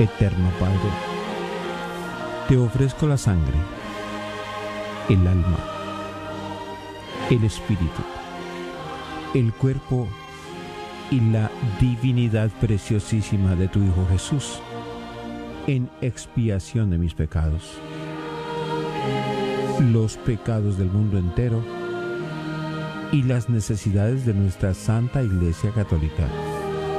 Eterno Padre, te ofrezco la sangre, el alma, el espíritu, el cuerpo y la divinidad preciosísima de tu Hijo Jesús, en expiación de mis pecados, los pecados del mundo entero y las necesidades de nuestra Santa Iglesia Católica.